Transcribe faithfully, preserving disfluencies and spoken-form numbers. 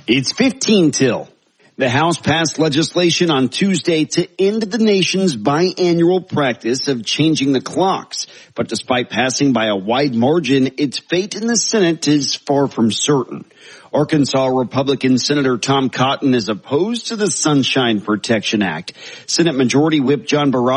It's fifteen till. The House passed legislation on Tuesday to end the nation's biannual practice of changing the clocks. But despite passing by a wide margin, its fate in the Senate is far from certain. Arkansas Republican Senator Tom Cotton is opposed to the Sunshine Protection Act. Senate Majority Whip John Barraza